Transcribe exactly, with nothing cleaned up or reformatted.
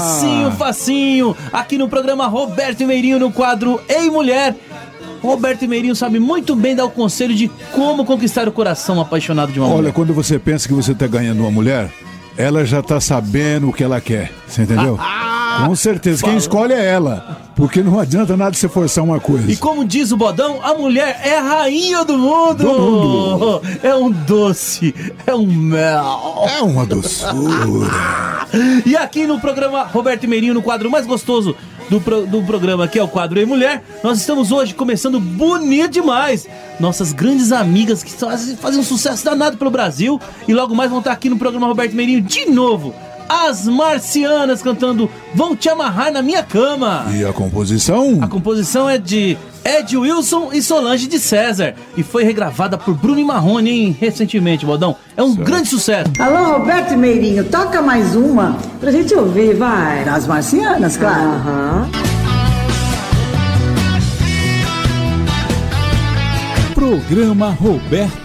Facinho, facinho. Aqui no programa Roberto e Meirinho, no quadro Ei Mulher. Roberto e Meirinho sabe muito bem dar o conselho de como conquistar o coração apaixonado de uma Olha, mulher. Olha, quando você pensa que você tá ganhando uma mulher, ela já tá sabendo o que ela quer. Você entendeu? Com certeza. Quem escolhe é ela. Porque não adianta nada você forçar uma coisa. E como diz o Bodão, a mulher é a rainha do mundo. Do mundo. É um doce, é um mel. É uma doçura. E aqui no programa Roberto e Meirinho, no quadro mais gostoso do, pro, do programa, que é o quadro Ei Mulher, nós estamos hoje começando bonito demais. Nossas grandes amigas que fazem, fazem um sucesso danado pelo Brasil. E logo mais vão estar aqui no programa Roberto e Meirinho de novo. As Marcianas cantando Vou Te Amarrar na Minha Cama. E a composição? A composição é de Ed Wilson e Solange de César e foi regravada por Bruno e Marrone, hein, recentemente, Bodão. É um certo. grande sucesso. Alô, Roberto e Meirinho, toca mais uma pra gente ouvir, vai. Das Marcianas, claro. Aham. Programa Roberto